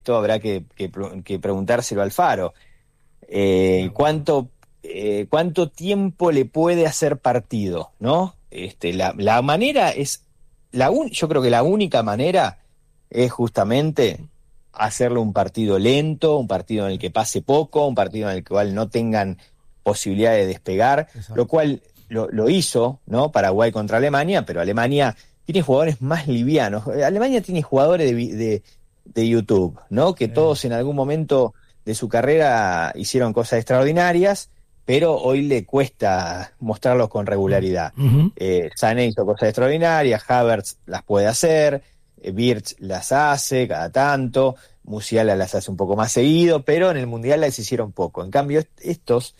esto habrá que preguntárselo al Faro. ¿Cuánto tiempo le puede hacer partido, ¿no? La manera es, yo creo que la única manera es justamente hacerle un partido lento, un partido en el que pase poco, un partido en el cual no tengan posibilidad de despegar, Exacto. lo cual lo hizo, ¿no? Paraguay contra Alemania, pero Alemania tiene jugadores más livianos. Alemania tiene jugadores de YouTube, ¿no? Que todos en algún momento de su carrera hicieron cosas extraordinarias, pero hoy le cuesta mostrarlos con regularidad. Uh-huh. Sané hizo cosas extraordinarias, Havertz las puede hacer, Wirtz las hace cada tanto, Musiala las hace un poco más seguido, pero en el Mundial las hicieron poco. En cambio, estos...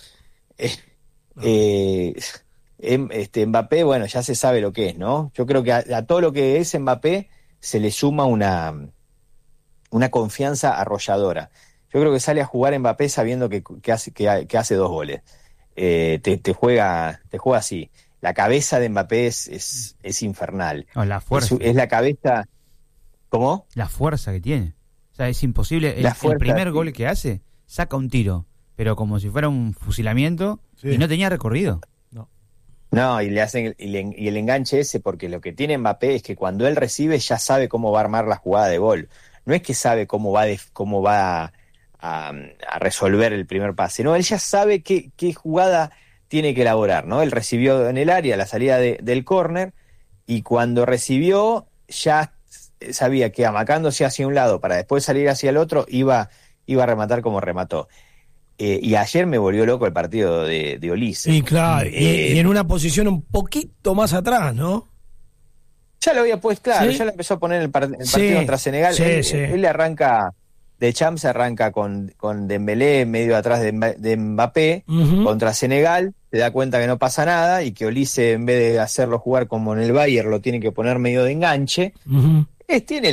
Mbappé, bueno, ya se sabe lo que es, ¿no? Yo creo que a todo lo que es Mbappé se le suma una confianza arrolladora. Yo creo que sale a jugar Mbappé sabiendo que hace 2 goles. Te juega así. La cabeza de Mbappé es infernal. No, la fuerza. Es la cabeza... ¿Cómo? La fuerza que tiene. O sea, es imposible. El primer gol que hace, saca un tiro, pero como si fuera un fusilamiento, y no tenía recorrido. No, y le hacen y el enganche ese, porque lo que tiene Mbappé es que cuando él recibe ya sabe cómo va a armar la jugada de gol. No es que sabe cómo va a resolver el primer pase, no, él ya sabe qué jugada tiene que elaborar, ¿no? Él recibió en el área la salida del córner, y cuando recibió ya sabía que amacándose hacia un lado para después salir hacia el otro iba a rematar como remató. Y ayer me volvió loco el partido de Olise. Sí, claro, y en una posición un poquito más atrás, ¿no? Ya lo había puesto, claro, ¿Sí? ya lo empezó a poner el partido contra Senegal. Él le arranca, de Champs arranca con Dembélé medio atrás de Mbappé, Uh-huh. contra Senegal, se da cuenta que no pasa nada y que Olise, en vez de hacerlo jugar como en el Bayern, lo tiene que poner medio de enganche. Uh-huh. Tiene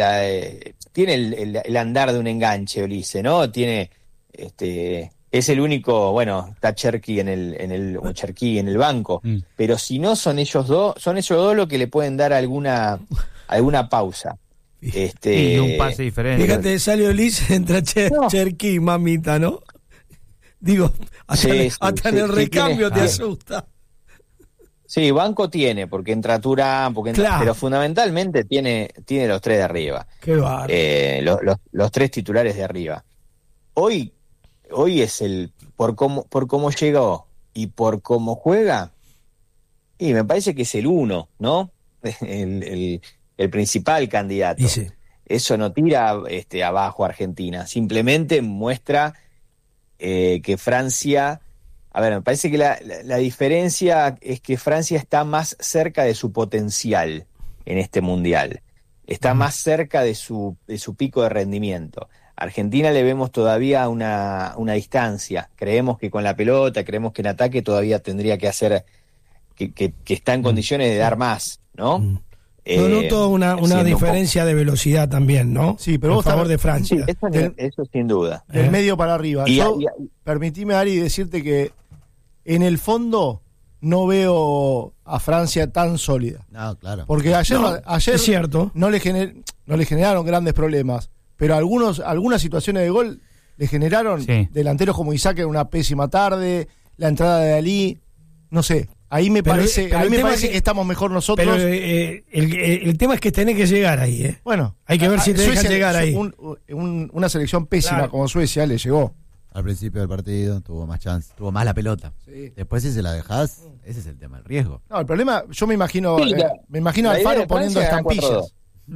el andar de un enganche Olise, ¿no? Tiene... es el único, bueno, está Cherki en el banco, pero si no son ellos dos lo que le pueden dar alguna pausa. Y un pase diferente. Fíjate, sale Olise, entra Cherki, mamita, ¿no? Digo, hasta en el recambio te asusta. Sí, banco tiene, porque entra Turán, Claro. pero fundamentalmente tiene los 3 de arriba. Qué bárbaro. Los 3 titulares de arriba. Hoy es por cómo llegó y por cómo juega, y me parece que es el 1, ¿no? el principal candidato. Sí. Eso no tira abajo a Argentina, simplemente muestra que Francia... A ver, me parece que la diferencia es que Francia está más cerca de su potencial en este Mundial. Está más cerca de su pico de rendimiento. Argentina le vemos todavía una distancia. Creemos que con la pelota, creemos que en ataque todavía tendría que hacer, que está en condiciones de dar más, ¿no? Yo noto una diferencia de velocidad también, ¿no? Sí, pero a vos favor de Francia. Sí, eso sin duda. Del medio para arriba. Y permitime, Ari, decirte que en el fondo no veo a Francia tan sólida. No, claro. Porque ayer es cierto. no le generaron grandes problemas, pero algunas situaciones de gol le generaron delanteros como Isaac en una pésima tarde, la entrada de Ali, no sé. Ahí me parece que estamos mejor nosotros. Pero el tema es que tenés que llegar ahí, ¿eh? Bueno, hay que ver si te Suecia, dejan llegar ahí. Una selección pésima como Suecia le llegó. Al principio del partido tuvo más chance, tuvo más la pelota. Sí. Después, si se la dejás, ese es el tema, el riesgo. No, el problema, yo me imagino al Faro poniendo estampillas.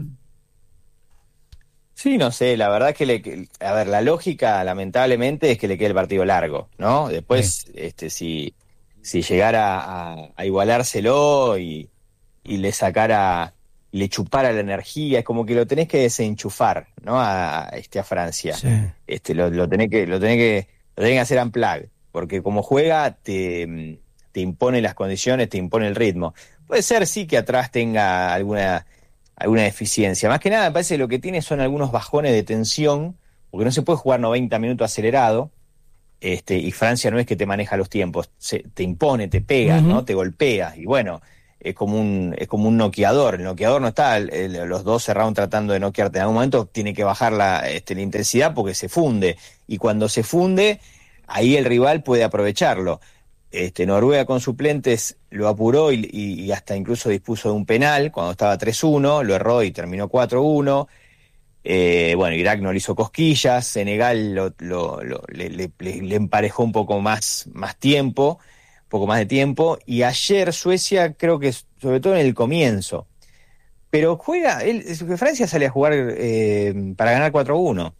Sí, no sé, la verdad es que la lógica, lamentablemente, es que le quede el partido largo, ¿no? Después, si llegara a igualárselo y le sacara, le chupara la energía, es como que lo tenés que desenchufar, ¿no? A Francia. Sí. Lo tenés que hacer unplug, porque como juega te impone las condiciones, te impone el ritmo. Puede ser sí que atrás tenga alguna deficiencia. Más que nada me parece que lo que tiene son algunos bajones de tensión, porque no se puede jugar 90 minutos acelerado, y Francia no es que te maneja los tiempos, te impone, te pega, ¿no? Te golpea, y bueno, es como un noqueador. El noqueador no está los 12 rounds tratando de noquearte. En algún momento tiene que bajar la intensidad porque se funde. Y cuando se funde, ahí el rival puede aprovecharlo. Noruega con suplentes lo apuró y hasta incluso dispuso de un penal cuando estaba 3-1, lo erró y terminó 4-1. Irak no le hizo cosquillas, Senegal le emparejó un poco más tiempo, un poco más de tiempo, y ayer Suecia, creo que sobre todo en el comienzo, pero Francia sale a jugar para ganar 4-1.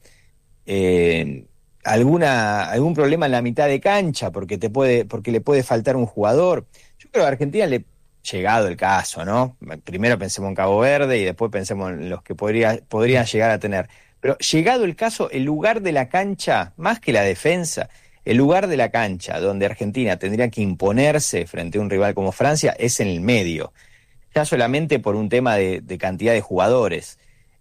Algún problema en la mitad de cancha porque le puede faltar un jugador. Yo creo que a Argentina llegado el caso, ¿no? Primero pensemos en Cabo Verde y después pensemos en los que podrían llegar a tener. Pero llegado el caso, el lugar de la cancha, más que la defensa, el lugar de la cancha donde Argentina tendría que imponerse frente a un rival como Francia es en el medio. Ya solamente por un tema de cantidad de jugadores.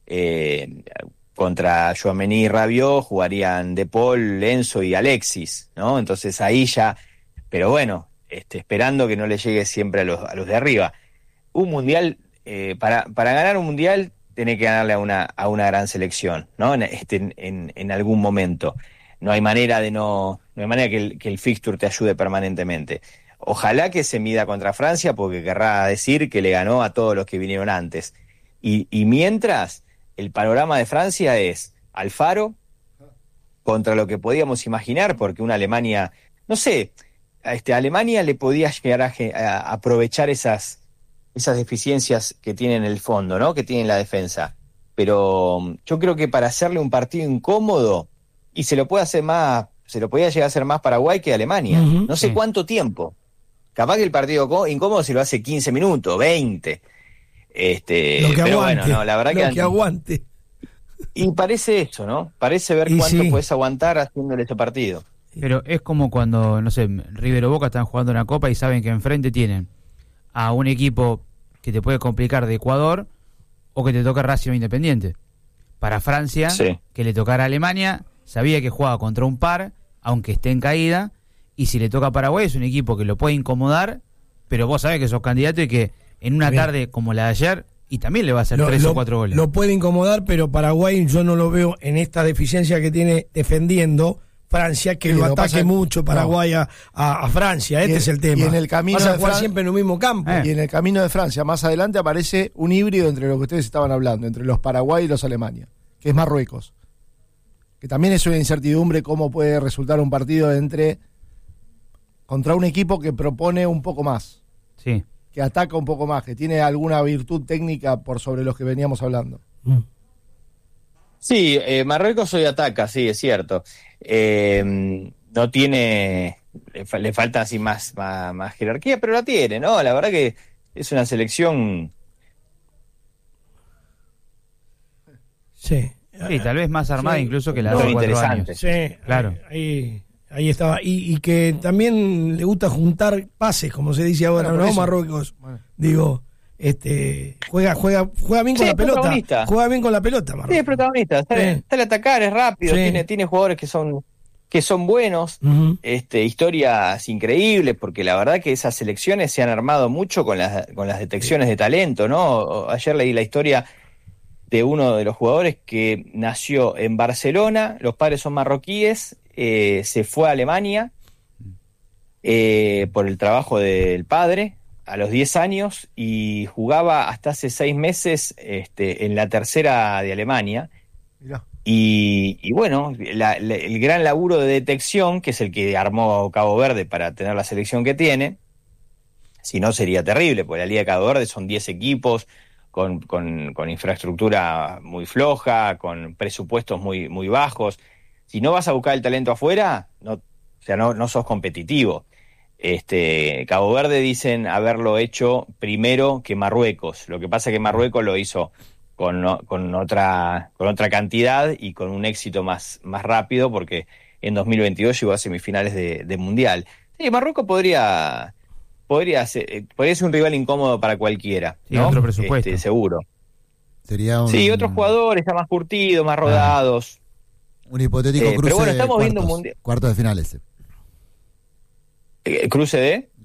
Contra Tchouaméni y Rabiot jugarían De Paul, Enzo y Alexis, ¿no? Entonces ahí ya, pero bueno, esperando que no le llegue siempre a los de arriba. Un mundial, para ganar un mundial, tiene que ganarle a una gran selección, ¿no? En algún momento. No hay manera que el fixture te ayude permanentemente. Ojalá que se mida contra Francia, porque querrá decir que le ganó a todos los que vinieron antes. Y mientras, el panorama de Francia es Alfaro contra lo que podíamos imaginar, porque una Alemania, no sé, a Alemania le podía llegar a aprovechar esas deficiencias que tiene en el fondo, ¿no? Que tiene en la defensa. Pero yo creo que para hacerle un partido incómodo, y se lo podía llegar a hacer más Paraguay que Alemania. No sé cuánto tiempo. Capaz que el partido incómodo se lo hace 15 minutos, 20. Pero aguante, bueno, no, la verdad que aguante. Y parece eso, ¿no? Parece ver cuánto puedes aguantar haciéndole ese partido. Pero es como cuando, no sé, River o Boca están jugando una copa y saben que enfrente tienen a un equipo que te puede complicar de Ecuador o que te toca Racing Independiente. Para Francia, que le tocara a Alemania, sabía que jugaba contra un par, aunque esté en caída, y si le toca a Paraguay es un equipo que lo puede incomodar, pero vos sabés que sos candidato y que en una tarde como la de ayer, y también le va a hacer 3 o 4 goles. Lo puede incomodar, pero Paraguay yo no lo veo en esta deficiencia que tiene defendiendo Francia, que lo ataque mucho Paraguay a Francia. Este es el tema. Y en el camino vas a jugar siempre en un mismo campo. Y en el camino de Francia, más adelante aparece un híbrido entre lo que ustedes estaban hablando, entre los Paraguay y los Alemania, que es Marruecos. Que también es una incertidumbre cómo puede resultar un partido contra un equipo que propone un poco más. Sí. Que ataca un poco más, que tiene alguna virtud técnica por sobre los que veníamos hablando. Sí, Marruecos hoy ataca, sí, es cierto. No tiene, le falta así más jerarquía, pero la tiene, ¿no? La verdad que es una selección. Sí. Sí, tal vez más armada incluso que la de 4 años. Sí, claro. Ahí estaba. Y que también le gusta juntar pases, como se dice ahora, ¿no? Marruecos. Bueno. Digo, juega bien con la pelota. Juega bien con la pelota, Marruecos. Sí, es protagonista. Está al atacar, es rápido, tiene jugadores que son buenos, historias increíbles, porque la verdad que esas selecciones se han armado mucho con las detecciones de talento, ¿no? Ayer leí la historia de uno de los jugadores que nació en Barcelona, los padres son marroquíes, se fue a Alemania por el trabajo del padre a los 10 años y jugaba hasta hace 6 meses en la tercera de Alemania. Mirá. Y bueno, el gran laburo de detección, que es el que armó Cabo Verde para tener la selección que tiene, si no sería terrible, porque la Liga de Cabo Verde son 10 equipos, con infraestructura muy floja, con presupuestos muy, muy bajos. Si no vas a buscar el talento afuera, no sos competitivo. Cabo Verde dicen haberlo hecho primero que Marruecos. Lo que pasa es que Marruecos lo hizo con otra cantidad y con un éxito más rápido, porque en 2022 llegó a semifinales de Mundial. Sí, Marruecos podría ser un rival incómodo para cualquiera, ¿no? Otro presupuesto. Seguro. Sería Sí, otros jugadores ya más curtidos, más rodados. Un hipotético cruce. Pero bueno, estamos viendo un mundial. Cuartos de final ese. ¿Cruce de?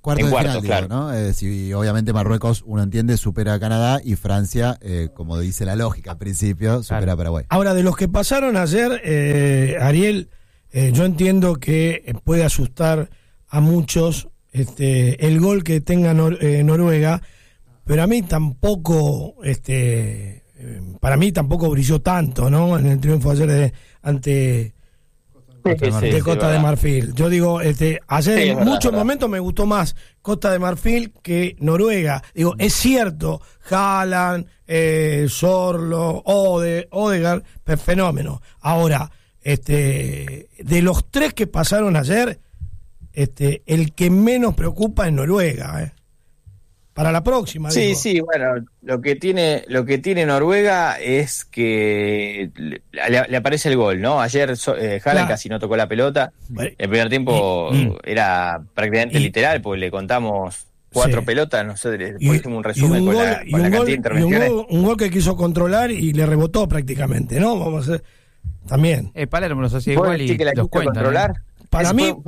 cuartos de final, claro. digo, ¿no? Si obviamente Marruecos, uno entiende, supera a Canadá y Francia, como dice la lógica al principio, supera a Paraguay. Ahora, de los que pasaron ayer, Ariel, yo entiendo que puede asustar a muchos el gol que tenga Noruega, pero a mí tampoco, para mí tampoco brilló tanto, ¿no? En el triunfo ayer ante Costa de Marfil. Yo digo, ayer en muchos momentos me gustó más Costa de Marfil que Noruega. Digo, es cierto, Haaland, Sorlo, Odegaard, fenómeno. Ahora, de los tres que pasaron ayer, el que menos preocupa es Noruega, para la próxima. Sí, digo. Sí, bueno, lo que tiene Noruega es que le aparece el gol, ¿no? Ayer Haaland casi no tocó la pelota. El primer tiempo era prácticamente literal, porque le contamos 4 pelotas, nosotros después hicimos un resumen con la cantidad de intervenciones. Un gol que quiso controlar y le rebotó prácticamente, ¿no? Vamos a hacer también. Palermo los hacía igual y que la los cuentan. Controlar? Para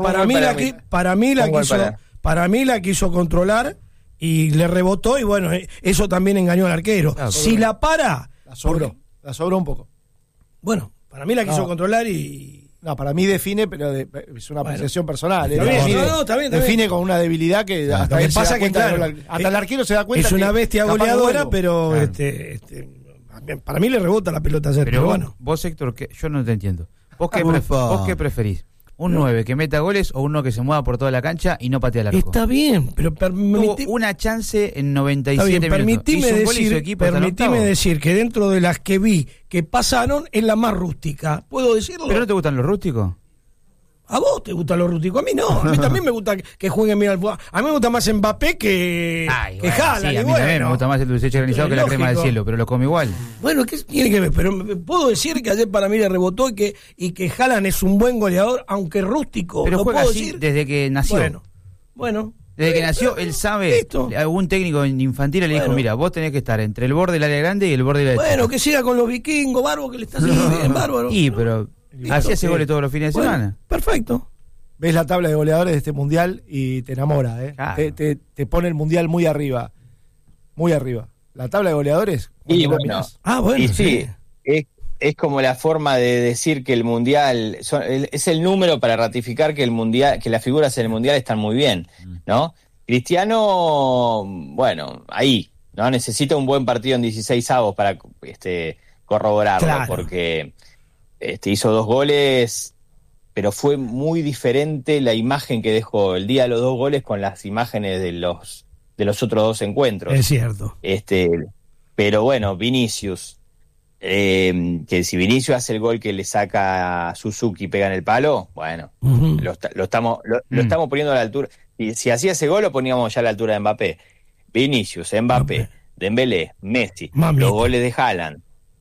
mí la quiso controlar y le rebotó, y bueno, eso también engañó al arquero. Claro, si la para... La sobró un poco. Bueno, para mí la quiso controlar y... No, para mí define, pero es una apreciación personal. Está bien. Define con una debilidad que hasta lo que pasa que, claro, hasta el arquero se da cuenta. Es una bestia goleadora, pero Claro. Para mí le rebota la pelota ayer. Pero bueno. Vos, Héctor, yo no te entiendo. ¿Vos qué preferís? ¿Un 9 que meta goles o uno que se mueva por toda la cancha y no patea el arco? Está bien, pero tuvo una chance en 97 minutos. Permitime decir que dentro de las que vi que pasaron es la más rústica. ¿Puedo decirlo? ¿Pero no te gustan los rústicos? ¿A vos te gusta lo rústico? A mí no. A mí también me gusta que jueguen bien al fútbol. A mí me gusta más Mbappé que Haaland. Sí, a mí también me gusta más el dulce organizado que la crema del cielo, pero lo como igual. Bueno, ¿qué tiene que ver? Pero puedo decir que ayer para mí le rebotó y que Haaland es un buen goleador, aunque rústico. Pero juega puedo así decir desde que nació. Bueno. Desde que nació, él sabe. Algún técnico infantil le dijo: mira, vos tenés que estar entre el borde del área grande y el borde de la Bueno, que siga con los vikingos, bárbaro, que le está haciendo bien, bárbaro. Pero así hace goles todos los fines de semana. Perfecto. Ves la tabla de goleadores de este mundial y te enamora, Claro. Te pone el mundial muy arriba. Muy arriba. La tabla de goleadores. Y bueno, bueno, sí. Es como la forma de decir que el mundial es el número para ratificar que el mundial, que las figuras en el mundial están muy bien, ¿no? Cristiano, bueno, ahí, ¿no? Necesita un buen partido en 16avos para corroborarlo, claro. Porque hizo 2 goles, pero fue muy diferente la imagen que dejó el día de los 2 goles con las imágenes de los otros 2 encuentros. Es cierto. Pero bueno, Vinicius, que si Vinicius hace el gol que le saca a Suzuki y pega en el palo, bueno, lo estamos poniendo a la altura. Y si hacía ese gol lo poníamos ya a la altura de Mbappé. Vinicius, Mbappé, Dembélé, Messi, los goles de Haaland.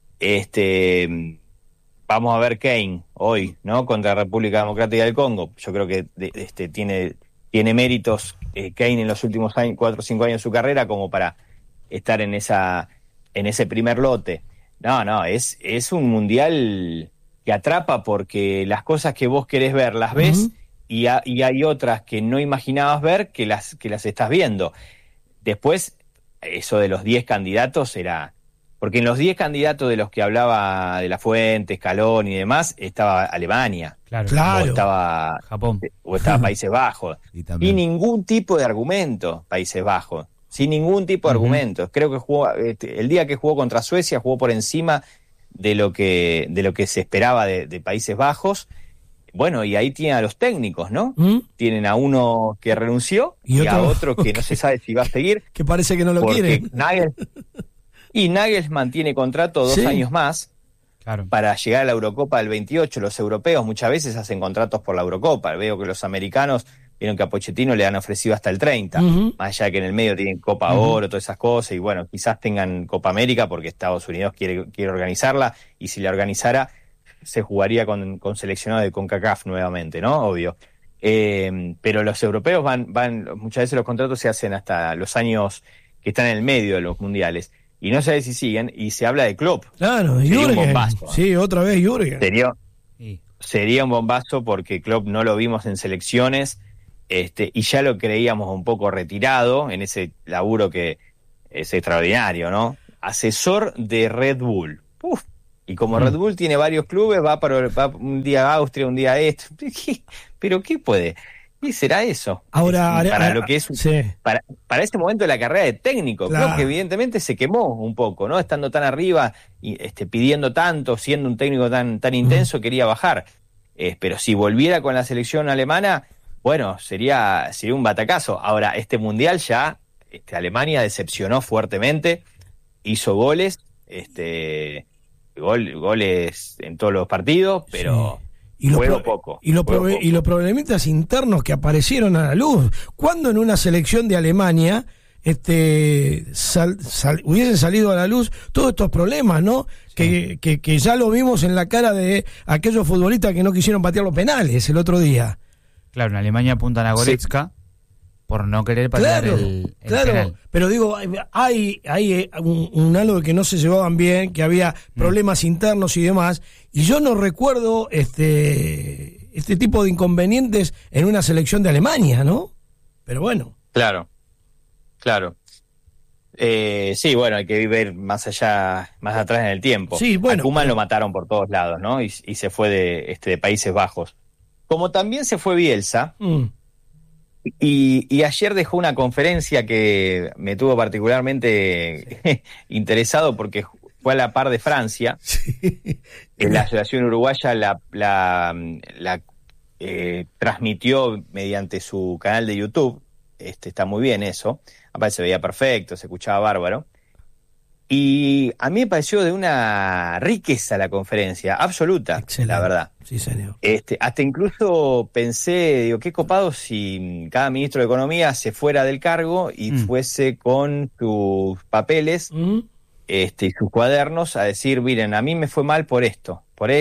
Vamos a ver Kane hoy, ¿no? Contra República Democrática del Congo. Yo creo que tiene méritos Kane en los últimos 4 o 5 años de su carrera como para estar en ese primer lote. No, es un mundial que atrapa porque las cosas que vos querés ver las ves y hay otras que no imaginabas ver que las estás viendo. Después, eso de los 10 candidatos era... Porque en los 10 candidatos de los que hablaba de La Fuente, Scaloni y demás, estaba Alemania. Claro. O estaba Japón. O estaba Países Bajos. Y ningún tipo de argumento, Países Bajos. Sin ningún tipo de argumentos. Creo que jugó, el día que jugó contra Suecia, jugó por encima de lo que se esperaba de Países Bajos. Bueno, y ahí tienen a los técnicos, ¿no? Tienen a uno que renunció y a otro que no se sabe si va a seguir. Que parece que no lo quiere. Nagelsmann tiene contrato 2 años más, claro, para llegar a la Eurocopa del 28. Los europeos muchas veces hacen contratos por la Eurocopa. Veo que los americanos vieron que a Pochettino le han ofrecido hasta el 30, más allá que en el medio tienen Copa Oro, todas esas cosas, y bueno, quizás tengan Copa América porque Estados Unidos quiere organizarla, y si la organizara se jugaría con seleccionados de CONCACAF nuevamente, ¿no? Obvio. Pero los europeos van, muchas veces los contratos se hacen hasta los años que están en el medio de los mundiales. Y no sabe si siguen, y se habla de Klopp. Claro, sería un bombazo. Sí, otra vez Jürgen. Sería un bombazo porque Klopp no lo vimos en selecciones, y ya lo creíamos un poco retirado en ese laburo que es extraordinario, ¿no? Asesor de Red Bull. Uf. Y como Red Bull tiene varios clubes, va un día a Austria, un día a esto. ¿Pero qué puede? ¿Qué será eso? Ahora, para lo que es sí. para ese momento de la carrera de técnico, Claro. creo que evidentemente se quemó un poco, ¿no? Estando tan arriba y pidiendo tanto, siendo un técnico tan intenso, quería bajar. Pero si volviera con la selección alemana, bueno, sería un batacazo. Ahora, este mundial ya, Alemania decepcionó fuertemente, hizo goles, goles en todos los partidos, pero sí. poco. Y los problemitas internos que aparecieron a la luz. ¿Cuándo en una selección de Alemania hubiesen salido a la luz todos estos problemas, ¿no? Sí. Que ya lo vimos en la cara de aquellos futbolistas que no quisieron patear los penales el otro día. Claro, en Alemania apuntan a Goretzka por no querer patear el penal. Pero digo, hay un algo que no se llevaban bien, que había problemas internos y demás, y yo no recuerdo este tipo de inconvenientes en una selección de Alemania, ¿no? Pero bueno. Claro. Sí, bueno, hay que ver más atrás en el tiempo. Sí, bueno, a Koeman lo mataron por todos lados, ¿no? Y se fue de Países Bajos. Como también se fue Bielsa, y ayer dejó una conferencia que me tuvo particularmente interesado porque fue a la par de Francia. Sí. La Asociación Uruguaya la transmitió mediante su canal de YouTube. Está muy bien eso. Aparte se veía perfecto, se escuchaba bárbaro. Y a mí me pareció de una riqueza la conferencia, absoluta. Excelente. La verdad. Sí, señor. Hasta incluso pensé, digo, qué copado si cada ministro de Economía se fuera del cargo y fuese con sus papeles y sus cuadernos a decir, miren, a mí me fue mal por esto.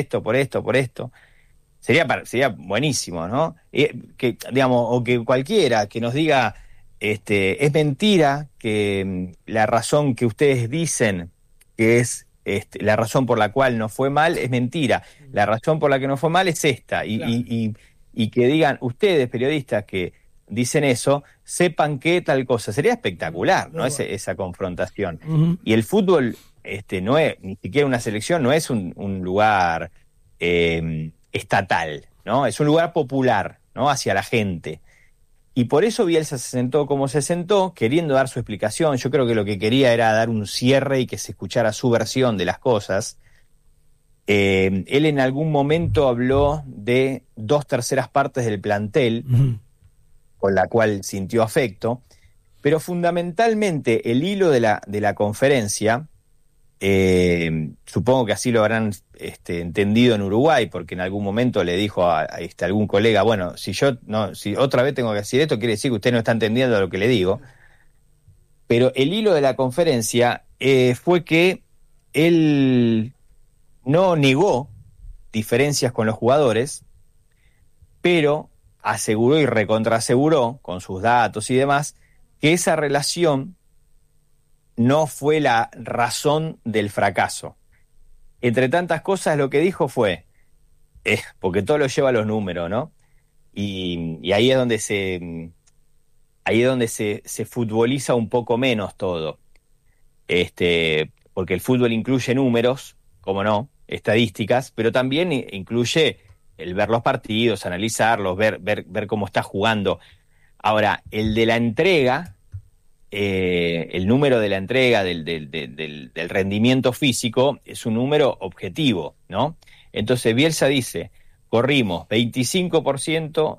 Sería buenísimo, ¿no? Que, digamos, o que cualquiera que nos diga, es mentira que la razón que ustedes dicen que es la razón por la cual no fue mal es mentira. La razón por la que no fue mal es esta. Y que digan ustedes, periodistas, que dicen eso, sepan que tal cosa. Sería espectacular, ¿no? Esa confrontación. Uh-huh. Y el fútbol, no es, ni siquiera una selección, no es un lugar estatal, ¿no? Es un lugar popular, ¿no? Hacia la gente. Y por eso Bielsa se sentó como se sentó, queriendo dar su explicación. Yo creo que lo que quería era dar un cierre y que se escuchara su versión de las cosas. Él en algún momento habló de 2/3 partes del plantel, con la cual sintió afecto, pero fundamentalmente el hilo de la conferencia, supongo que así lo habrán entendido en Uruguay, porque en algún momento le dijo a algún colega, bueno, si otra vez tengo que decir esto, quiere decir que usted no está entendiendo lo que le digo. Pero el hilo de la conferencia fue que él no negó diferencias con los jugadores, pero aseguró y recontraaseguró, con sus datos y demás, que esa relación no fue la razón del fracaso. Entre tantas cosas, lo que dijo fue, porque todo lo lleva a los números, ¿no? Y ahí es donde se futboliza un poco menos todo. Porque el fútbol incluye números, como no, estadísticas, pero también incluye el ver los partidos, analizarlos, ver cómo está jugando. Ahora, el de la entrega, el número de la entrega del rendimiento físico es un número objetivo, ¿no? Entonces Bielsa dice, corrimos 25%,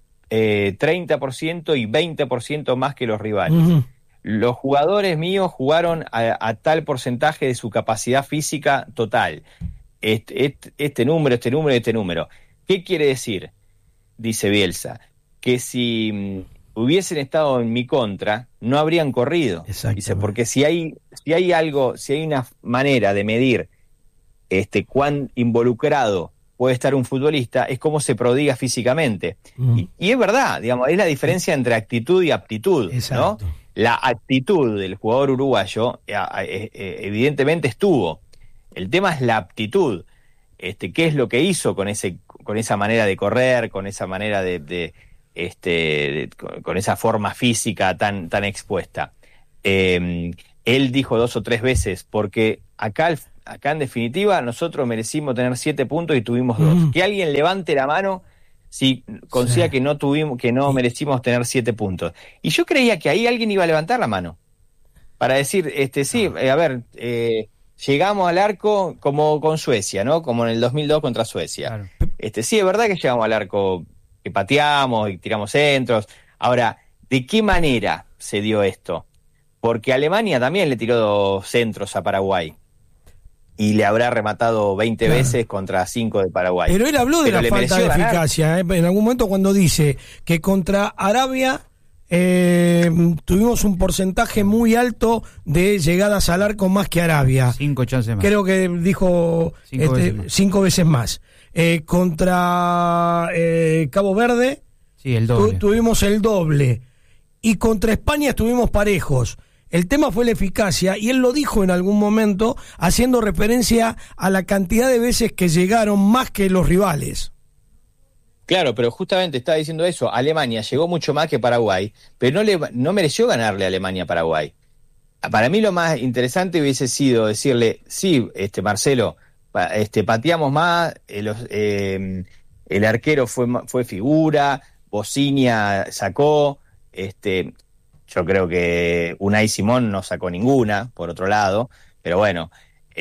30% y 20% más que los rivales. Uh-huh. Los jugadores míos jugaron a tal porcentaje de su capacidad física total. Este número. ¿Qué quiere decir? Dice Bielsa, que si hubiesen estado en mi contra, no habrían corrido. Dice, porque si hay una manera de medir cuán involucrado puede estar un futbolista, es cómo se prodiga físicamente. Y es verdad, digamos, es la diferencia entre actitud y aptitud, ¿no? La actitud del jugador uruguayo evidentemente estuvo. El tema es la aptitud. ¿Qué es lo que hizo con esa manera de correr, con esa manera de con esa forma física tan expuesta. Él dijo 2 o 3 veces, porque acá en definitiva nosotros merecimos tener 7 puntos y tuvimos 2. Que alguien levante la mano si considera que no merecimos tener 7 puntos. Y yo creía que ahí alguien iba a levantar la mano para decir, llegamos al arco como con Suecia, ¿no? Como en el 2002 contra Suecia. Claro. Sí, es verdad que llegamos al arco, que pateamos y tiramos centros. Ahora, ¿de qué manera se dio esto? Porque Alemania también le tiró centros a Paraguay y le habrá rematado 20 veces contra 5 de Paraguay. Pero él habló de la falta de eficacia, en algún momento cuando dice que contra Arabia tuvimos un porcentaje muy alto de llegadas al arco más que Arabia. 5 chances más. Creo que dijo 5 veces más. Contra Cabo Verde el doble. Tuvimos el doble. Y contra España estuvimos parejos. El tema fue la eficacia, y él lo dijo en algún momento, haciendo referencia a la cantidad de veces que llegaron más que los rivales. Claro, pero justamente estaba diciendo eso. Alemania llegó mucho más que Paraguay, pero no mereció ganarle a Alemania a Paraguay. Para mí lo más interesante hubiese sido decirle, sí, Marcelo, pateamos más, el arquero fue figura, Bocinia sacó, yo creo que Unai Simón no sacó ninguna, por otro lado, pero bueno,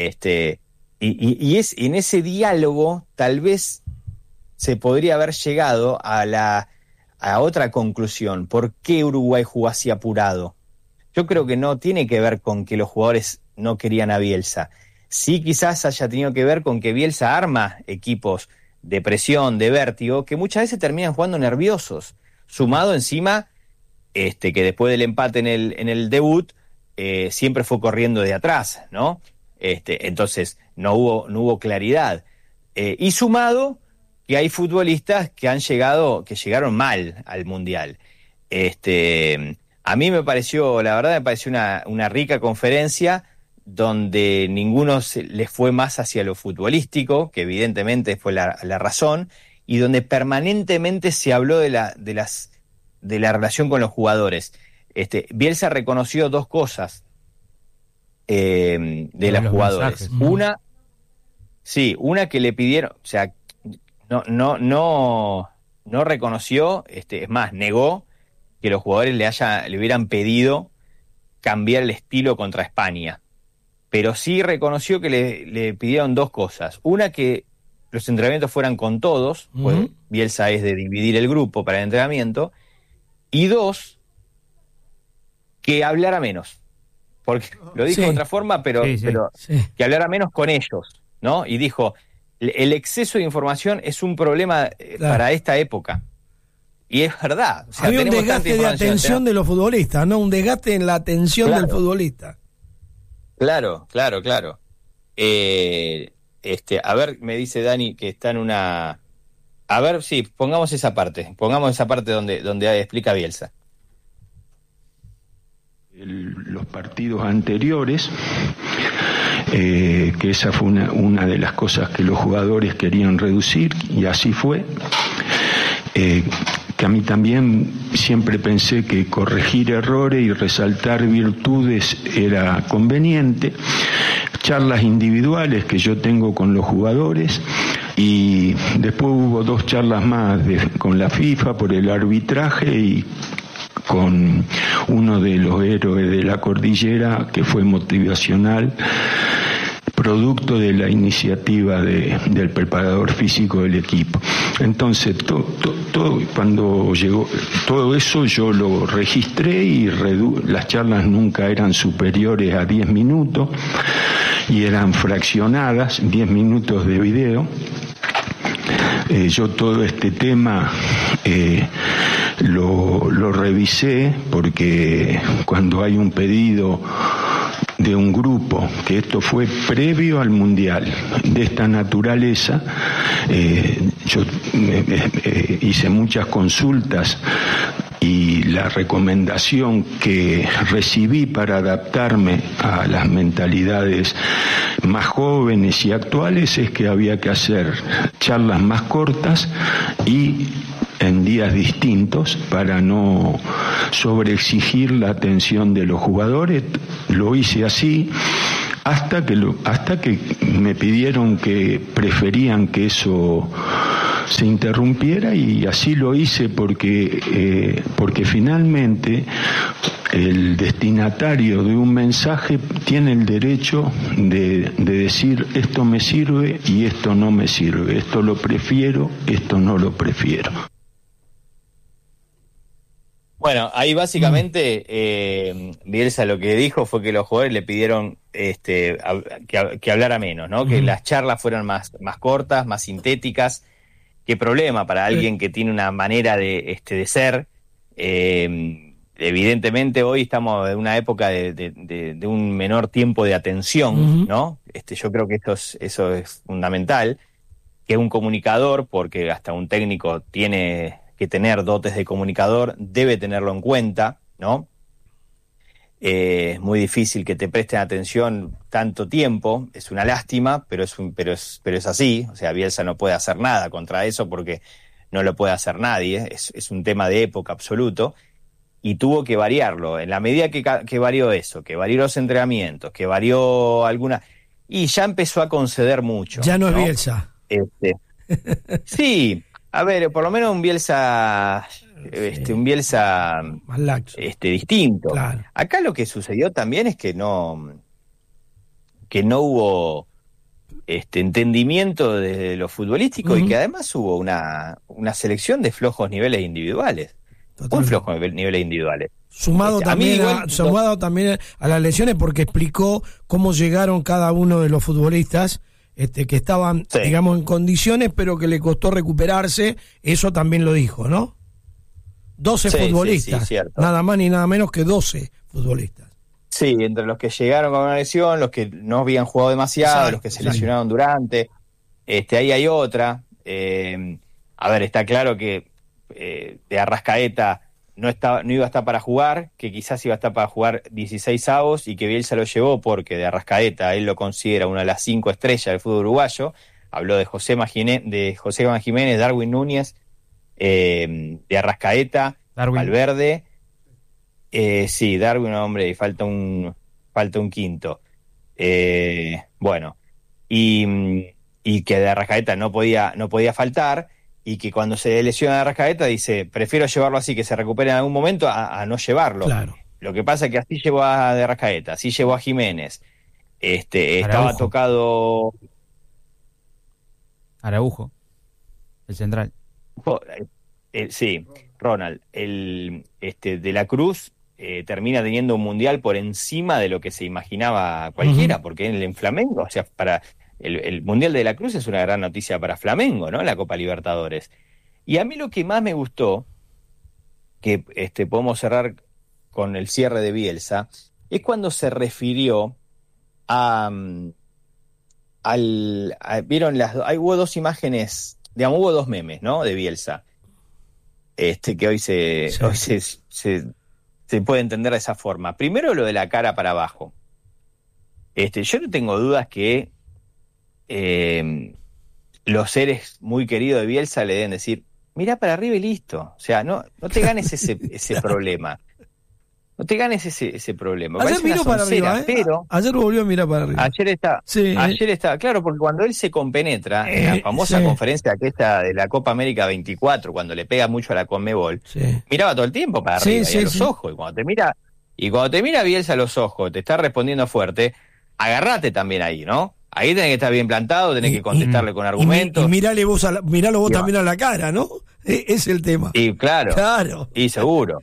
y es en ese diálogo tal vez se podría haber llegado a otra conclusión. ¿Por qué Uruguay jugó así apurado? Yo creo que no tiene que ver con que los jugadores no querían a Bielsa. Sí, quizás haya tenido que ver con que Bielsa arma equipos de presión, de vértigo, que muchas veces terminan jugando nerviosos, sumado encima que después del empate en el debut siempre fue corriendo de atrás, ¿no? Entonces no hubo claridad. Y sumado que hay futbolistas que llegaron mal al Mundial. A mí me pareció una rica conferencia donde ninguno les fue más hacia lo futbolístico, que evidentemente fue la razón, y donde permanentemente se habló de la relación con los jugadores. Bielsa reconoció 2 cosas de los jugadores. Mensajes. Una que le pidieron, o sea, no reconoció, es más, negó que los jugadores le hubieran pedido cambiar el estilo contra España. Pero sí reconoció que le pidieron 2 cosas. Una, que los entrenamientos fueran con todos, pues Bielsa es de dividir el grupo para el entrenamiento. Y 2, que hablara menos. Porque lo dijo de otra forma, pero que hablara menos con ellos, ¿no? Y dijo, el exceso de información es un problema para esta época. Y es verdad. O sea, había un desgaste de atención de los futbolistas, ¿no? Un desgaste en la atención del futbolista. Claro. A ver, me dice Dani que está en una... A ver, sí, pongamos esa parte donde explica Bielsa. Los partidos anteriores, que esa fue una de las cosas que los jugadores querían reducir, y así fue. Que a mí también siempre pensé que corregir errores y resaltar virtudes era conveniente. Charlas individuales que yo tengo con los jugadores, y después hubo 2 charlas más con la FIFA por el arbitraje y con uno de los héroes de la cordillera, que fue motivacional, producto de la iniciativa del preparador físico del equipo. Entonces, cuando llegó todo eso, yo lo registré, y las charlas nunca eran superiores a 10 minutos y eran fraccionadas, 10 minutos de video. Yo todo este tema lo revisé, porque cuando hay un pedido de un grupo, que esto fue previo al Mundial, de esta naturaleza, yo hice muchas consultas y la recomendación que recibí para adaptarme a las mentalidades más jóvenes y actuales es que había que hacer charlas más cortas y en días distintos para no sobreexigir la atención de los jugadores. Lo hice así hasta que me pidieron que preferían que eso se interrumpiera, y así lo hice porque finalmente el destinatario de un mensaje tiene el derecho de decir esto me sirve y esto no me sirve, esto lo prefiero, esto no lo prefiero. Bueno, ahí básicamente Bielsa lo que dijo fue que los jugadores le pidieron que hablara menos, ¿no? Que las charlas fueran más cortas, más sintéticas. Qué problema para alguien que tiene una manera de ser. Evidentemente hoy estamos en una época de un menor tiempo de atención, ¿no? Yo creo que eso es fundamental, que un comunicador, porque hasta un técnico tiene que tener dotes de comunicador, debe tenerlo en cuenta, ¿no? Es muy difícil que te presten atención tanto tiempo, es una lástima, pero es así. O sea, Bielsa no puede hacer nada contra eso porque no lo puede hacer nadie, es un tema de época absoluto, y tuvo que variarlo. En la medida que varió eso, que varió los entrenamientos, que varió alguna, y ya empezó a conceder mucho. Ya no es Bielsa. Sí, a ver, por lo menos un Bielsa... un Bielsa más laxo, distinto. Claro. Acá lo que sucedió también es que no hubo entendimiento de lo futbolístico, y que además hubo una selección de flojos niveles individuales. Muy flojos niveles individuales. Sumado también a las lesiones, porque explicó cómo llegaron cada uno de los futbolistas que estaban, digamos, en condiciones, pero que le costó recuperarse. Eso también lo dijo, ¿no? 12 futbolistas, nada más ni nada menos que 12 futbolistas. Sí, entre los que llegaron con una lesión, los que no habían jugado demasiado, los que se lesionaron durante. Ahí hay otra. A ver, está claro que de Arrascaeta no iba a estar para jugar, que quizás iba a estar para jugar 16avos, y que Bielsa lo llevó porque de Arrascaeta él lo considera una de las 5 estrellas del fútbol uruguayo. Habló de José Jiménez, Darwin Núñez, de Arrascaeta, Valverde, Darwin, hombre, y falta un quinto, bueno, y que de Arrascaeta no podía faltar, y que cuando se lesiona de Arrascaeta dice, prefiero llevarlo así, que se recupere en algún momento, a no llevarlo. Claro. Lo que pasa es que así llevó a de Arrascaeta, así llevó a Jiménez, estaba tocado Araujo, el central. Sí, Ronald, de la Cruz termina teniendo un mundial por encima de lo que se imaginaba cualquiera, porque en Flamengo, o sea, para el mundial de la Cruz es una gran noticia para Flamengo, ¿no? La Copa Libertadores. Y a mí lo que más me gustó, que podemos cerrar con el cierre de Bielsa, es cuando se refirió vieron hubo dos imágenes, digamos, hubo dos memes, ¿no? De Bielsa. Que hoy se puede entender de esa forma. Primero, lo de la cara para abajo. Yo no tengo dudas que los seres muy queridos de Bielsa le deben decir, mirá para arriba y listo. O sea, no te ganes ese problema. No te ganes ese problema. Ayer miró para arriba, pero ayer volvió a mirar para arriba. Ayer está, claro, porque cuando él se compenetra en la famosa conferencia aquesta de la Copa América 24, cuando le pega mucho a la Conmebol, miraba todo el tiempo para arriba y a los ojos. Y cuando te mira Bielsa a los ojos, te está respondiendo fuerte, agarrate también ahí, ¿no? Ahí tenés que estar bien plantado, tenés que contestarle con argumentos. Y miralo vos también a la cara, ¿no? Es el tema. Y claro. Y seguro.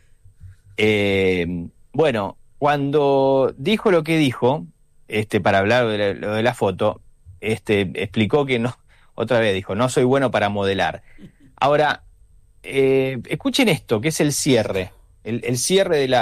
Bueno, cuando dijo lo que dijo, para hablar de lo de la foto, explicó que no, otra vez dijo, no soy bueno para modelar. Ahora, escuchen esto, que es el cierre, el cierre de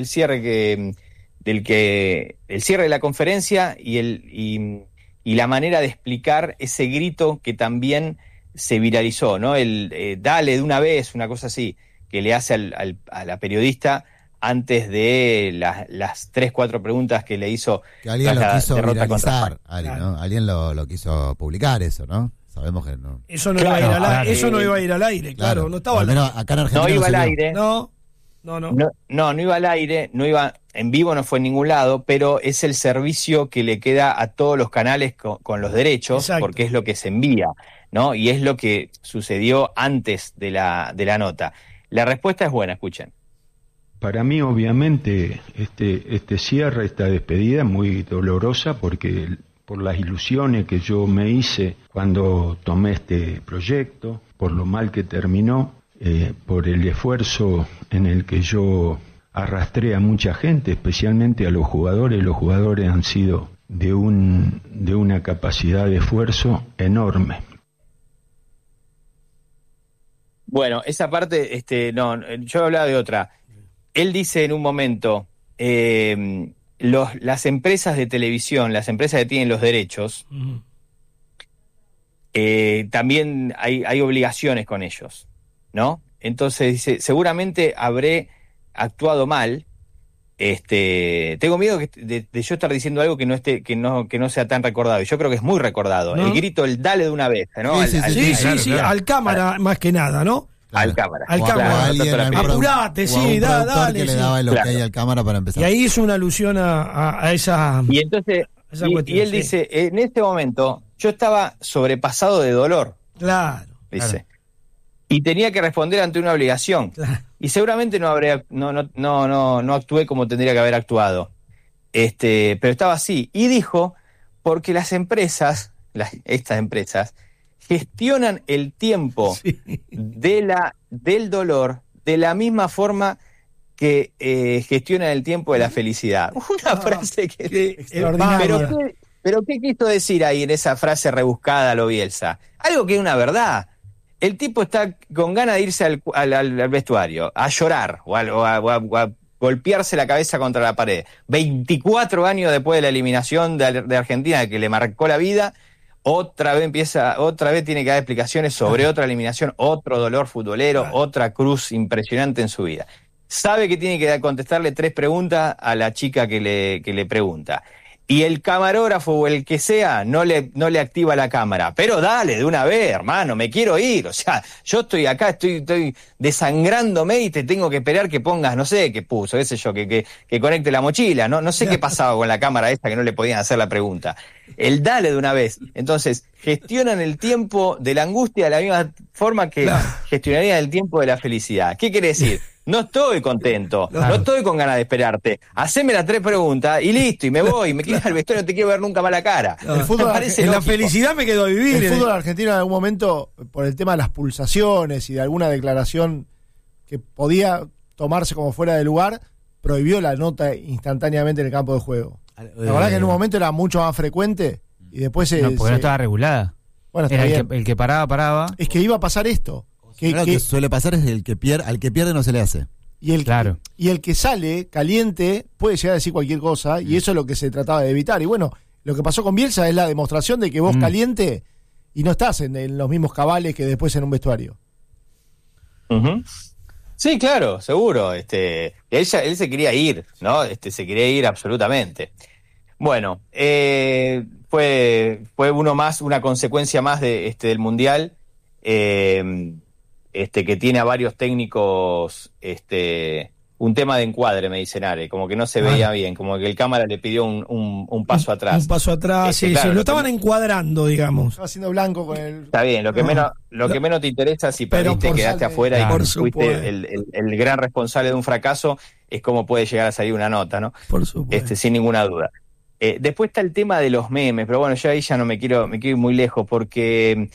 la conferencia y la manera de explicar ese grito que también se viralizó, ¿no? Dale de una vez, una cosa así. que le hace a la periodista antes de las 3-4 preguntas que le hizo. Que alguien lo quiso viralizar, Ari, ¿no? Alguien lo quiso publicar eso, ¿no? Sabemos que no. Eso no iba a ir al aire, claro. No estaba al menos acá en Argentina no iba al aire. No iba al aire, no iba en vivo, no fue en ningún lado, pero es el servicio que le queda a todos los canales con los derechos. Exacto. Porque es lo que se envía, ¿no? Y es lo que sucedió antes de la nota. La respuesta es buena, escuchen. Para mí, obviamente, este cierre, esta despedida, muy dolorosa, porque por las ilusiones que yo me hice cuando tomé este proyecto, por lo mal que terminó, por el esfuerzo en el que yo arrastré a mucha gente, especialmente a los jugadores. Los jugadores han sido de una capacidad de esfuerzo enorme. Bueno, esa parte, no, yo hablaba de otra. Él dice en un momento, las empresas de televisión, las empresas que tienen los derechos, también hay obligaciones con ellos, ¿no? Entonces dice, seguramente habré actuado mal. Tengo miedo de yo estar diciendo algo que no sea tan recordado. Y yo creo que es muy recordado. ¿No? El grito, el dale de una vez, ¿no? Sí, al cámara más que nada, ¿no? Al cámara. Apurate, sí, dale. Que le daba el ok al cámara para empezar. Y ahí hizo una alusión a esa. Y entonces, y él dice, en este momento, yo estaba sobrepasado de dolor. Claro. Dice. Claro. Y tenía que responder ante una obligación. Claro. Y seguramente no actué como tendría que haber actuado. Pero estaba así. Y dijo, porque las empresas, estas empresas, gestionan el tiempo del dolor de la misma forma que gestionan el tiempo de la felicidad. Una frase que... Pero ¿qué quiso decir ahí en esa frase rebuscada a lo Bielsa? Algo que es una verdad. El tipo está con ganas de irse al vestuario, a llorar o a golpearse la cabeza contra la pared. 24 años después de la eliminación de Argentina, que le marcó la vida, otra vez tiene que dar explicaciones sobre otra eliminación, otro dolor futbolero, otra cruz impresionante en su vida. Sabe que tiene que contestarle 3 preguntas a la chica que le pregunta. Y el camarógrafo o el que sea no le activa la cámara. Pero dale, de una vez, hermano, me quiero ir. O sea, yo estoy acá, estoy desangrándome y te tengo que esperar que pongas, no sé qué puso, qué sé yo, que conecte la mochila. No sé qué pasaba con la cámara esta que no le podían hacer la pregunta. El dale de una vez. Entonces, gestionan el tiempo de la angustia de la misma forma que gestionarían el tiempo de la felicidad. ¿Qué quiere decir? No estoy contento, no estoy con ganas de esperarte. Haceme las 3 preguntas y listo, y me voy, me quiero al vestuario, no te quiero ver nunca más la cara. El fútbol, la felicidad me quedó a vivir. El fútbol argentino en algún momento, por el tema de las pulsaciones y de alguna declaración que podía tomarse como fuera de lugar, prohibió la nota instantáneamente en el campo de juego. La verdad que en un momento era mucho más frecuente y después porque no estaba regulada. Bueno, era el que paraba. Es que iba a pasar esto. Lo que suele pasar es al que pierde no se le hace. Y el que sale caliente puede llegar a decir cualquier cosa, y eso es lo que se trataba de evitar. Y bueno, lo que pasó con Bielsa es la demostración de que vos caliente y no estás en los mismos cabales que después en un vestuario. Uh-huh. Sí, claro, seguro. Él se quería ir, ¿no? Se quería ir absolutamente. Bueno, fue una consecuencia más del Mundial. Que tiene a varios técnicos, un tema de encuadre, me dicen Are, como que no se veía bien, como que el cámara le pidió un paso atrás. Un paso atrás, sí, claro, lo estaban encuadrando, digamos. Estaba haciendo blanco con el... Está bien, lo que menos te interesa si perdiste, quedaste afuera y fuiste el gran responsable de un fracaso, es cómo puede llegar a salir una nota, ¿no? Por supuesto. Sin ninguna duda. Después está el tema de los memes, pero bueno, yo ahí ya me quiero ir muy lejos, porque...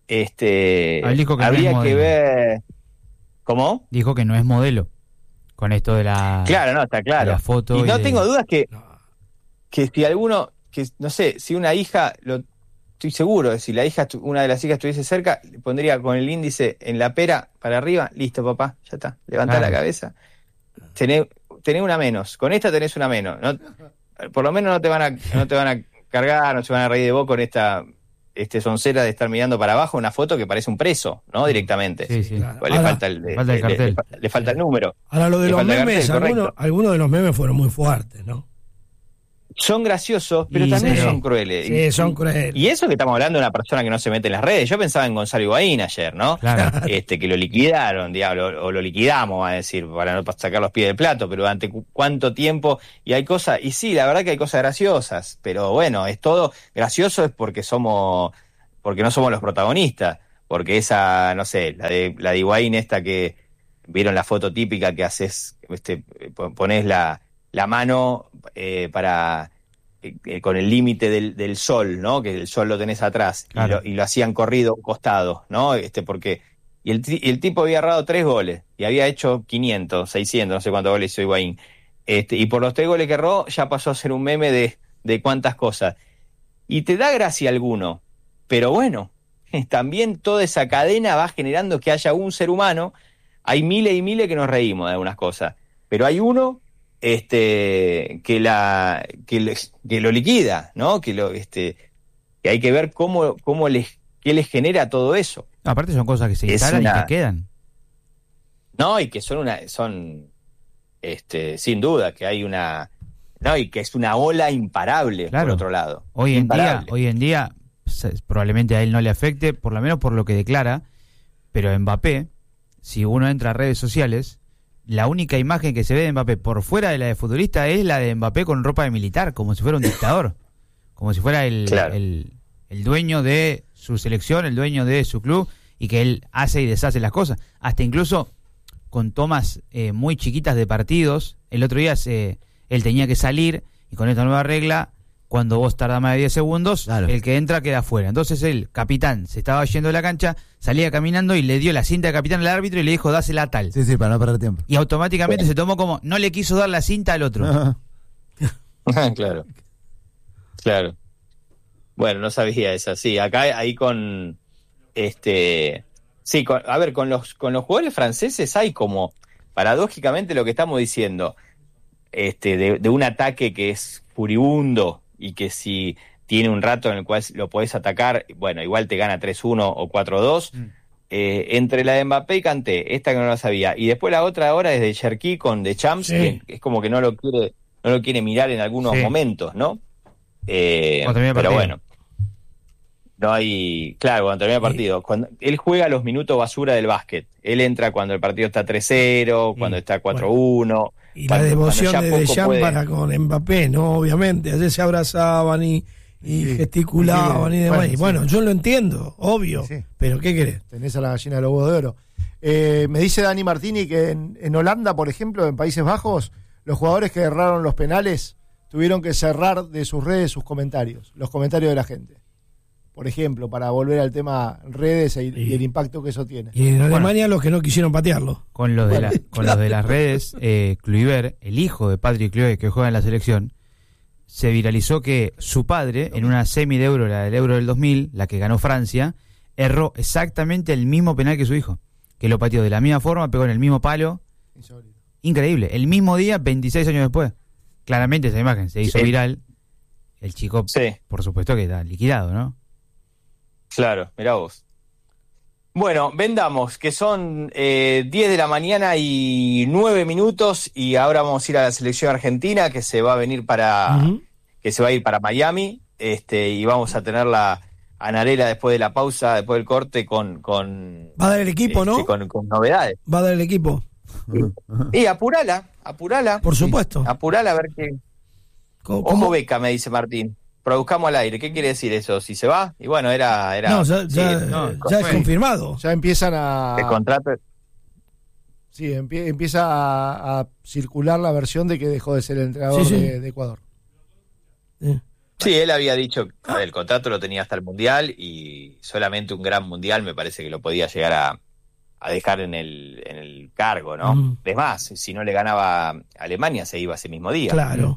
habría que ver. ¿Cómo? Dijo que no es modelo con esto de la... Claro, no, está claro. La foto y no tengo dudas que si alguno, que no sé, si una hija, estoy seguro, si una de las hijas estuviese cerca, le pondría con el índice en la pera para arriba, listo papá, ya está, levantá la cabeza, tenés una menos, con esta tenés una menos, por lo menos no te van a cargar, no se van a reír de vos con esta soncera de estar mirando para abajo una foto que parece un preso, ¿no? Directamente. Sí. Claro. Le falta el cartel. Le falta el número. Ahora, lo de los memes, algunos de los memes fueron muy fuertes, ¿no? Son graciosos, pero también son crueles. Sí, son crueles. Y eso que estamos hablando de una persona que no se mete en las redes. Yo pensaba en Gonzalo Higuaín ayer, ¿no? Claro. Que lo liquidaron, diablo, o lo liquidamos, va a decir, para no sacar los pies del plato, pero durante cuánto tiempo. Y hay cosas, y sí, la verdad que hay cosas graciosas, pero bueno, es todo gracioso es porque no somos los protagonistas, porque esa, no sé, la de Higuaín esta que vieron la foto típica que haces, ponés la mano para con el límite del sol, ¿no? Que el sol lo tenés atrás, claro. y lo hacían corrido a un costado, ¿no? Porque y el tipo había errado 3 goles y había hecho 500, 600, no sé cuántos goles hizo Higuaín. Y por los 3 goles que erró ya pasó a ser un meme de cuántas cosas. Y te da gracia alguno, pero bueno, también toda esa cadena va generando que haya un ser humano. Hay miles y miles que nos reímos de algunas cosas, pero hay uno que lo liquida, ¿no? Que hay que ver qué les genera todo eso. Aparte son cosas que se instalan y que quedan. No, y que son sin duda que hay y que es una ola imparable, claro. Por otro lado. Hoy en día probablemente a él no le afecte, por lo menos por lo que declara, pero Mbappé, si uno entra a redes sociales, la única imagen que se ve de Mbappé por fuera de la de futbolista es la de Mbappé con ropa de militar, como si fuera un dictador, como si fuera el dueño de su selección, el dueño de su club, y que él hace y deshace las cosas, hasta incluso con tomas muy chiquitas de partidos. El otro día él tenía que salir, y con esta nueva regla, cuando vos tardás más de 10 segundos, claro, el que entra queda afuera. Entonces el capitán se estaba yendo de la cancha, salía caminando y le dio la cinta de capitán al árbitro y le dijo, dásela a tal. Sí, para no perder tiempo. Y automáticamente se tomó como, no le quiso dar la cinta al otro. Claro. Bueno, no sabía esa. Sí, acá ahí con sí, con los jugadores franceses hay como, paradójicamente lo que estamos diciendo, de un ataque que es furibundo, y que si tiene un rato en el cual lo podés atacar, bueno, igual te gana 3-1 o 4-2, entre la de Mbappé y Kanté, esta que no la sabía, y después la otra ahora es de Cherki con Deschamps, sí, que es como que no lo quiere mirar en algunos momentos, ¿no? Pero bueno, no hay, claro, cuando termina el partido, cuando él juega los minutos basura del básquet, él entra cuando el partido está 3-0, cuando está 4-1, bueno. Y la devoción de Deschamps para con Mbappé, ¿no? Obviamente, ayer se abrazaban y gesticulaban y demás. Y bueno, yo lo entiendo, obvio, pero ¿qué querés? Tenés a la gallina de los huevos de oro. Me dice Dani Martini que en Holanda, por ejemplo, en Países Bajos, los jugadores que erraron los penales tuvieron que cerrar de sus redes sus comentarios, los comentarios de la gente. Por ejemplo, para volver al tema redes y el impacto que eso tiene. Y en Alemania los que no quisieron patearlo. Con los de las redes, Kluivert, el hijo de Patrick Kluivert que juega en la selección, se viralizó que su padre, en una semi de Euro, la del Euro del 2000, la que ganó Francia, erró exactamente el mismo penal que su hijo, que lo pateó de la misma forma, pegó en el mismo palo. Increíble. El mismo día, 26 años después. Claramente esa imagen se hizo viral. El chico, por supuesto que está liquidado, ¿no? Claro, mirá vos. Bueno, vendamos, que son 10 de la mañana y 9 minutos, y ahora vamos a ir a la selección argentina, que se va a venir que se va a ir para Miami, y vamos a tener la Anarela después de la pausa, después del corte, con va a dar el equipo, ¿no? Con novedades. Va a dar el equipo. Y apurala. Por supuesto. Apurala a ver qué. Ojo beca, me dice Martín. Produzcamos al aire. ¿Qué quiere decir eso? ¿Si se va? Y bueno, era no, ya es confirmado. Ya empiezan a... El contrato... Sí, empieza a circular la versión de que dejó de ser el entrenador de Ecuador. Sí, él había dicho que el contrato lo tenía hasta el Mundial, y solamente un gran Mundial me parece que lo podía llegar a dejar en el cargo, ¿no? Es más, si no le ganaba a Alemania, se iba ese mismo día. Claro.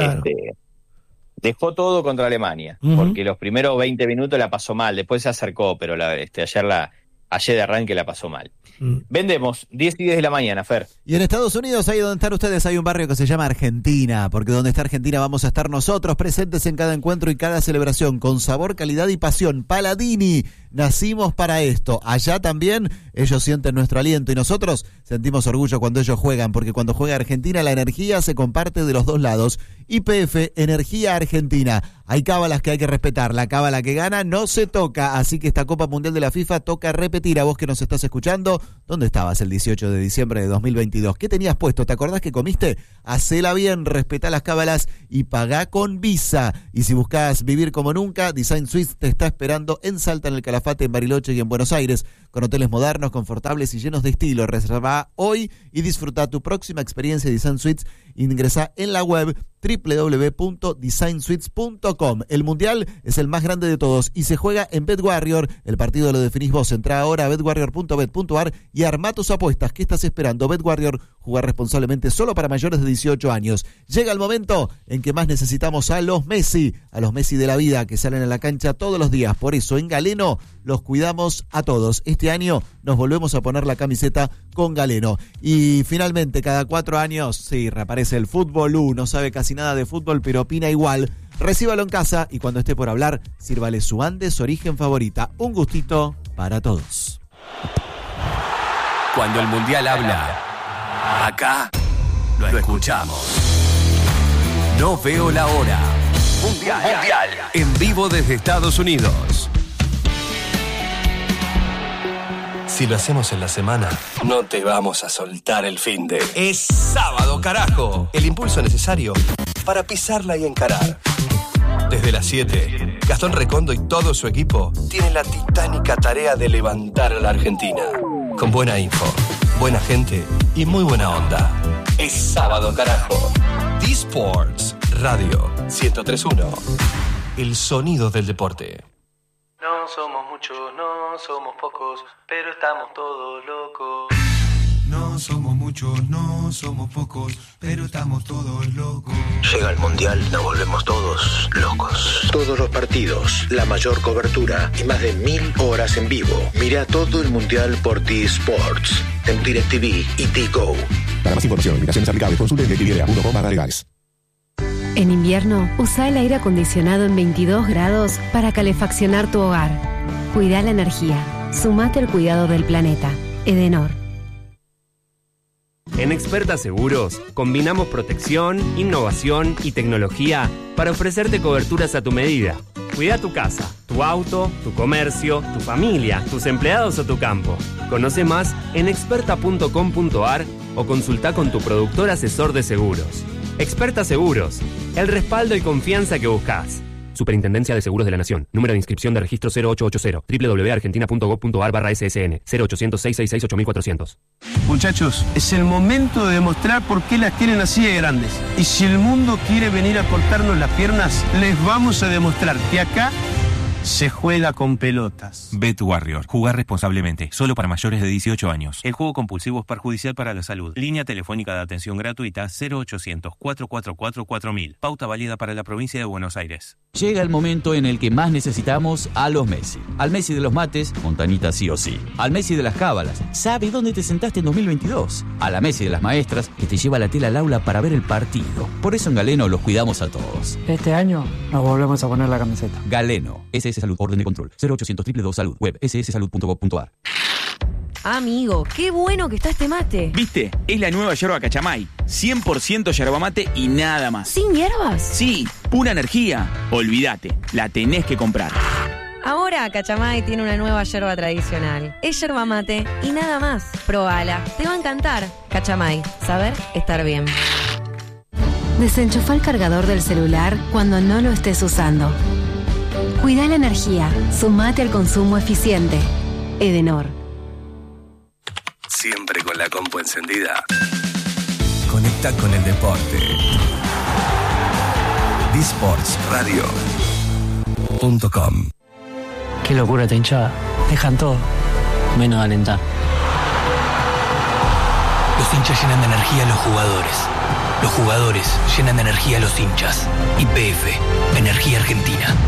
Dejó todo contra Alemania, porque los primeros 20 minutos la pasó mal, después se acercó, pero ayer ayer de arranque la pasó mal. Vendemos 10 y 10 de la mañana, Fer. Y en Estados Unidos, ahí donde están ustedes, hay un barrio que se llama Argentina, porque donde está Argentina vamos a estar nosotros, presentes en cada encuentro y cada celebración, con sabor, calidad y pasión. Paladini, nacimos para esto. Allá también ellos sienten nuestro aliento y nosotros sentimos orgullo cuando ellos juegan, porque cuando juega Argentina la energía se comparte de los dos lados. YPF, Energía Argentina. Hay cábalas que hay que respetar. La cábala que gana no se toca, así que esta Copa Mundial de la FIFA toca repetir. A vos que nos estás escuchando, ¿dónde estabas el 18 de diciembre de 2022? ¿Qué tenías puesto? ¿Te acordás que comiste? Hacela bien, respetá las cábalas y pagá con Visa. Y si buscás vivir como nunca, Design Suites te está esperando en Salta, en el Calafate, en Bariloche y en Buenos Aires, con hoteles modernos, confortables y llenos de estilo. Reserva hoy y disfruta tu próxima experiencia Design Suites. Ingresá en la web www.designsuites.com. El Mundial es el más grande de todos y se juega en BetWarrior. El partido lo definís vos. Entrá ahora a betwarrior.bet.ar y armá tus apuestas. ¿Qué estás esperando? BetWarrior, jugar responsablemente, solo para mayores de 18 años. Llega el momento en que más necesitamos a los Messi de la vida, que salen a la cancha todos los días. Por eso en Galeno los cuidamos a todos. Este año nos volvemos a poner la camiseta con Galeno. Y finalmente, cada 4 años, sí, reaparece el Fútbol U. No sabe casi nada de fútbol, pero opina igual. Recíbalo en casa y cuando esté por hablar, sírvale su Andes origen favorita. Un gustito para todos. Cuando el Mundial habla, acá lo escuchamos. No veo la hora. Mundial. En vivo desde Estados Unidos. Si lo hacemos en la semana, no te vamos a soltar el finde. Es sábado, carajo. El impulso necesario para pisarla y encarar. Desde las 7, Gastón Recondo y todo su equipo tienen la titánica tarea de levantar a la Argentina. Con buena info, buena gente y muy buena onda. Es sábado, carajo. D-Sports Radio 103.1. El sonido del deporte. No somos muchos, no somos pocos, pero estamos todos locos. No somos muchos, no somos pocos, pero estamos todos locos. Llega el Mundial, nos volvemos todos locos. Todos los partidos, la mayor cobertura y más de 1000 horas en vivo. Mira todo el Mundial por T-Sports, en DirecTV y T-Go. Para más información, invitaciones aplicables, consulte en DirecTV.com/legales. En invierno, usa el aire acondicionado en 22 grados para calefaccionar tu hogar. Cuida la energía. Sumate al cuidado del planeta. Edenor. En Experta Seguros, combinamos protección, innovación y tecnología para ofrecerte coberturas a tu medida. Cuida tu casa, tu auto, tu comercio, tu familia, tus empleados o tu campo. Conoce más en experta.com.ar o consulta con tu productor asesor de seguros. Experta Seguros, el respaldo y confianza que buscas. Superintendencia de Seguros de la Nación. Número de inscripción de registro 0880. www.argentina.gov.ar/ssn. 0800-666-8400. Muchachos, es el momento de demostrar por qué las quieren así de grandes. Y si el mundo quiere venir a cortarnos las piernas, les vamos a demostrar que acá se juega con pelotas. BetWarrior. Jugar responsablemente. Solo para mayores de 18 años. El juego compulsivo es perjudicial para la salud. Línea telefónica de atención gratuita 0800-444-4000. Pauta válida para la provincia de Buenos Aires. Llega el momento en el que más necesitamos a los Messi. Al Messi de los mates, Montanita sí o sí. Al Messi de las cábalas, ¿sabe dónde te sentaste en 2022? A la Messi de las maestras, que te lleva la tela al aula para ver el partido. Por eso en Galeno los cuidamos a todos. Este año nos volvemos a poner la camiseta. Galeno. SS Salud. Orden de control. 0800 222 Salud. Web sssalud.gov.ar. Amigo, qué bueno que está este mate. ¿Viste? Es la nueva yerba Cachamay. 100% yerba mate y nada más. ¿Sin hierbas? Sí, pura energía. Olvídate, la tenés que comprar. Ahora Cachamay tiene una nueva yerba tradicional. Es yerba mate y nada más. Probala, te va a encantar. Cachamay, saber estar bien. Desenchufa el cargador del celular cuando no lo estés usando. Cuida la energía. Sumate al consumo eficiente. Edenor. Siempre con la compu encendida. Conecta con el deporte. dsportsradio.com. Qué locura esta hinchada. Dejan todo, menos alentar. Los hinchas llenan de energía a los jugadores. Los jugadores llenan de energía a los hinchas. YPF, Energía Argentina.